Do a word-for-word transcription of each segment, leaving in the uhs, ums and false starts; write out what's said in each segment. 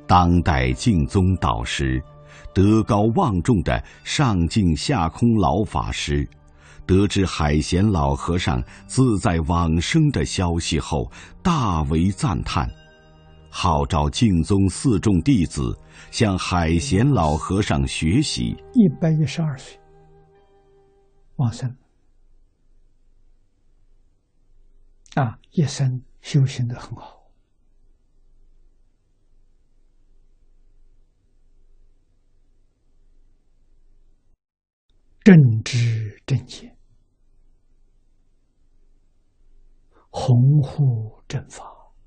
当代净宗导师，德高望重的上净下空老法师，得知海贤老和尚自在往生的消息后，大为赞叹，号召净宗四众弟子向海贤老和尚学习。 一百一十二岁往生啊，一生修行得很好。正知正见，弘护正法，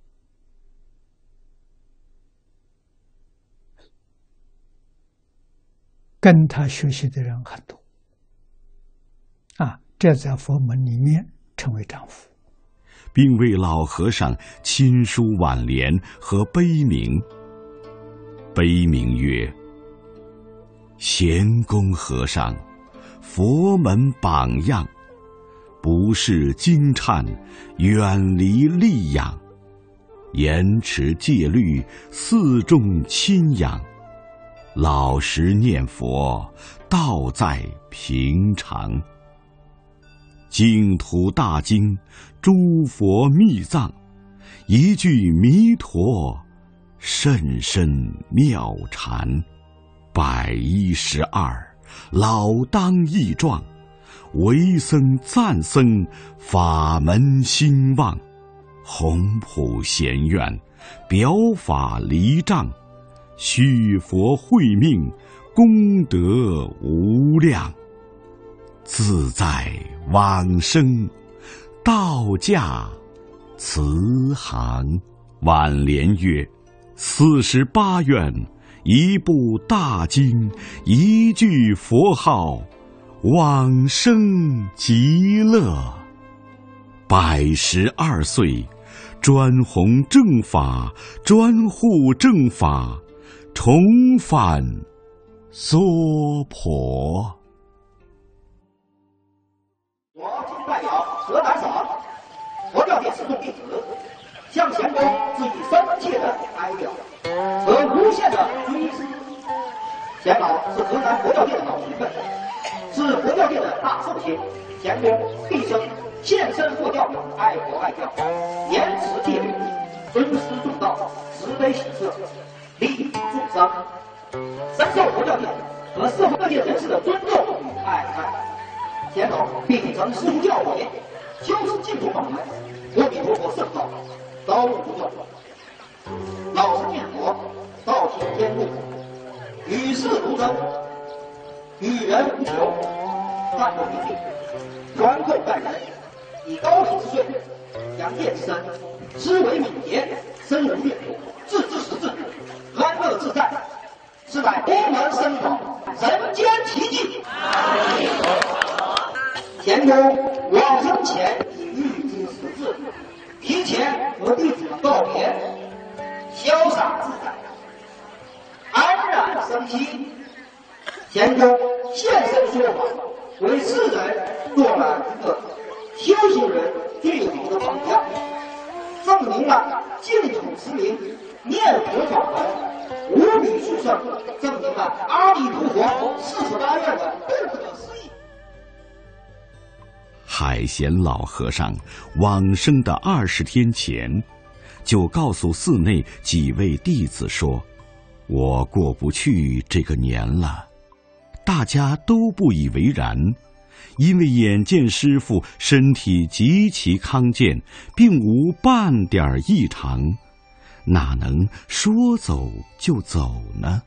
跟他学习的人很多啊，这在佛门里面称为丈夫， 并为老和尚亲书挽联和碑铭。碑铭曰：贤公和尚，佛门榜样，不是经忏，远离戾养，严持戒律，四众亲仰，老实念佛，道在平常。净土大经，诸佛密藏，一句弥陀，甚深妙禅。百一十二，老当益壮，为僧赞僧，法门兴旺。宏普贤愿，表法离障，续佛慧命，功德无量。自在往生，道驾慈航。挽联曰：四十八愿，一部大经，一句佛号，往生极乐。百十二岁，专弘正法，专护正法，重返娑婆。 我今代表河南省佛教界四众弟子，向贤公致以深切的哀悼和无限的追思。贤老是河南佛教界的老前辈，是佛教界的大寿星。贤公毕生献身佛教，爱国爱教，严持戒律，尊师重道，慈悲喜舍，利益众生，深受佛教界和社会各界人士的尊重与爱戴。贤老秉承师父教诲，修持净土法门，阿弥陀佛圣号，高度不断，老实念佛，道行坚固，与世无争，与人无求，淡泊平静，宽厚待人，以高品之税，扬业之身，思维敏捷，身无越，志之实质，安乐自在，是乃佛门僧宝，人间奇迹。贤公往生前已预知时至，提前和弟子们告别，潇洒自在，安然生息。贤公现身说法，为世人做了一个修行人最好的榜样，证明了净土持名念佛法门无比殊胜，证明了阿弥陀佛四十八愿的不可思议。 海贤老和尚往生的二十天前，就告诉寺内几位弟子说：“我过不去这个年了。”大家都不以为然，因为眼见师父身体极其康健，并无半点异常，哪能说走就走呢？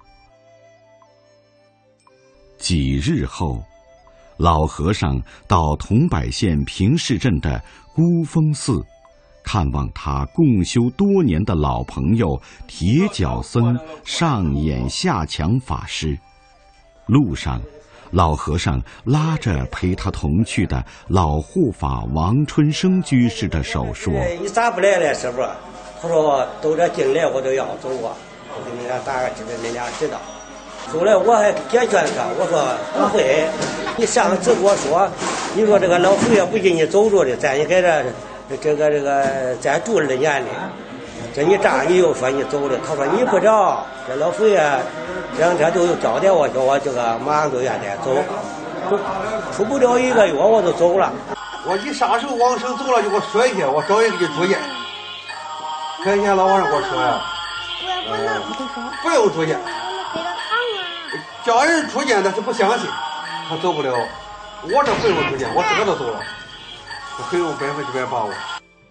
几日后，老和尚到桐柏县平市镇的孤峰寺，看望他共修多年的老朋友铁脚僧上演下强法师。路上，老和尚拉着陪他同去的老护法王春生居士的手说：“ 你咋不来了，师傅？”他说：“都这进来我都要走啊，我给你俩打个知道，你俩知道。”后来我还解劝他，我说不会，你上次我说，你说这个老佛爷不给你走着的，咱也在这这个这个咱住了年里， 这一站你又说你走了，他说你不着，这老佛爷这两天都有交代我，叫我这个马上都愿得走，出不了一个月我就走了。 我一啥时候往生走了就给我说一下，我找人给你住院。看见老和尚给我说呀，呃，不用住院，叫人住院他是不相信，他走不了。我这不用住院，我自个都走了，我很有百分之百把握。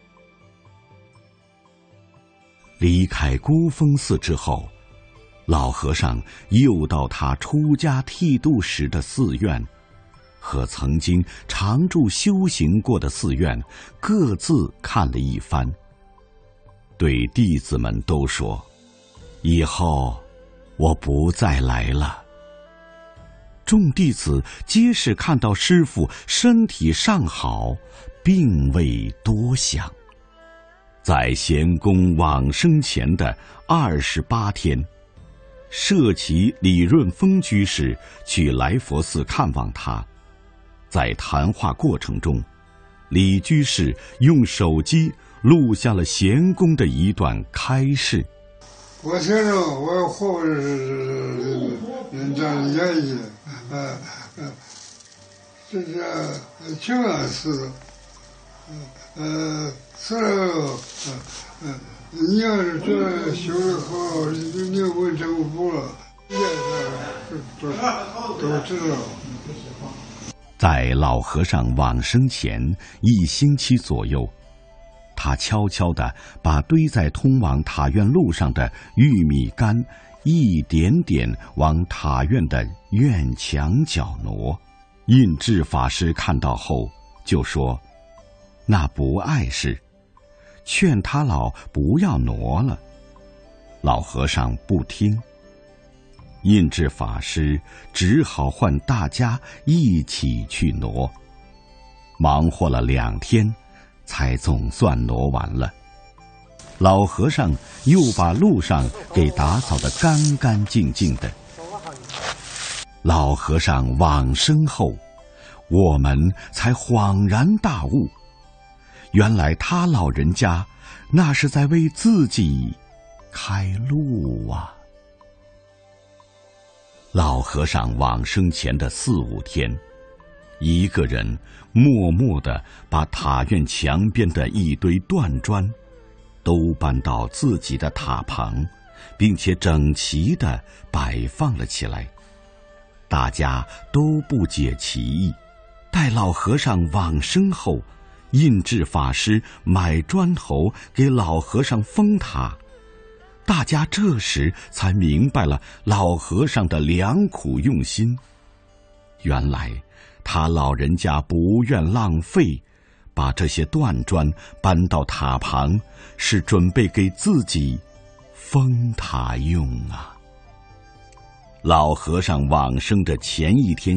离开孤峰寺之后，老和尚又到他出家剃度时的寺院，和曾经常住修行过的寺院各自看了一番，对弟子们都说：“以后我不再来了。”众弟子皆是看到师父身体尚好，并未多想。在贤公往生前的二十八天，舍其李润峰居士去来佛寺看望他。在谈话过程中，李居士用手机录下了贤公的一段开示。 我先生，我活着是人家的原因，呃呃，这是清安寺，呃，是呃呃，你要是这修的好，你你问政府了，也是都都知道。 在老和尚往生前一星期左右，他悄悄地把堆在通往塔院路上的玉米杆一点点往塔院的院墙角挪。印智法师看到后就说：“那不碍事，劝他老不要挪了。”老和尚不听，印智法师只好唤大家一起去挪。忙活了两天，才总算挪完了。老和尚又把路上给打扫得干干净净的。老和尚往生后，我们才恍然大悟，原来他老人家那是在为自己开路啊。老和尚往生前的四五天，一个人默默地把塔院墙边的一堆断砖都搬到自己的塔旁，并且整齐地摆放了起来。大家都不解其意。待老和尚往生后，印智法师买砖头给老和尚封塔，大家这时才明白了老和尚的良苦用心。原来他老人家不愿浪费，把这些断砖搬到塔旁，是准备给自己封塔用啊。老和尚往生的前一天